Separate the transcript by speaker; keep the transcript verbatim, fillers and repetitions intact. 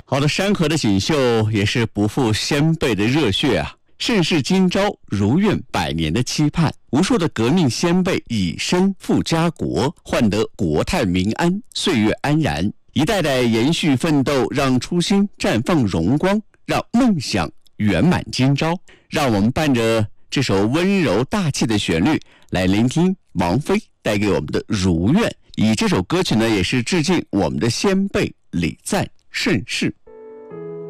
Speaker 1: 好的，山河的锦绣也是不负先辈的热血啊！盛世今朝，如愿百年的期盼，无数的革命先辈以身赴家国，换得国泰民安，岁月安然。一代代延续奋斗，让初心绽放荣光，让梦想圆满今朝。让我们伴着这首温柔大气的旋律，来聆听王菲带给我们的《如愿》。以这首歌曲呢，也是致敬我们的先辈礼赞盛世。